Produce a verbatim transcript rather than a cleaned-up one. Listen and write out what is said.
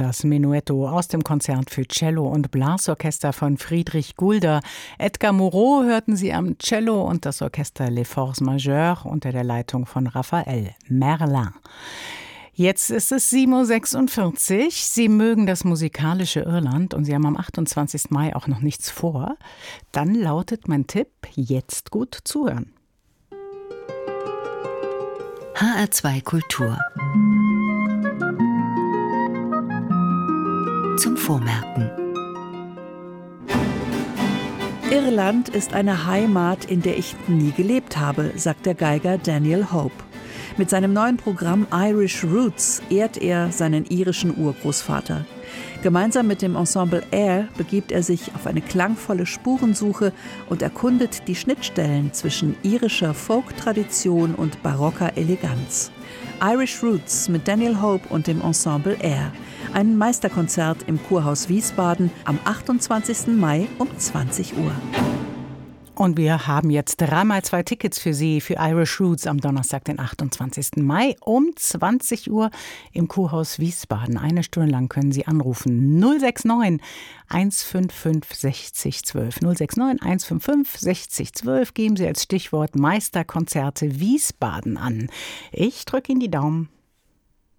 das Menuetto aus dem Konzert für Cello und Blasorchester von Friedrich Gulder. Edgar Moreau hörten Sie am Cello und das Orchester Les Forces Majeures unter der Leitung von Raphael Merlin. Jetzt ist es sieben Uhr sechsundvierzig. Sie mögen das musikalische Irland und Sie haben am achtundzwanzigsten Mai auch noch nichts vor. Dann lautet mein Tipp, jetzt gut zuhören. H R zwei Kultur. Zum Vormerken. Irland ist eine Heimat, in der ich nie gelebt habe, sagt der Geiger Daniel Hope. Mit seinem neuen Programm Irish Roots ehrt er seinen irischen Urgroßvater. Gemeinsam mit dem Ensemble Air begibt er sich auf eine klangvolle Spurensuche und erkundet die Schnittstellen zwischen irischer Folk-Tradition und barocker Eleganz. Irish Roots mit Daniel Hope und dem Ensemble Air. Ein Meisterkonzert im Kurhaus Wiesbaden am achtundzwanzigsten Mai um zwanzig Uhr. Und wir haben jetzt dreimal zwei Tickets für Sie für Irish Roots am Donnerstag, den achtundzwanzigsten Mai um zwanzig Uhr im Kurhaus Wiesbaden. Eine Stunde lang können Sie anrufen. null sechs neun, eins fünf fünf, sechzig zwölf. null sechs neun, eins fünf fünf, sechzig zwölf. Geben Sie als Stichwort Meisterkonzerte Wiesbaden an. Ich drücke Ihnen die Daumen.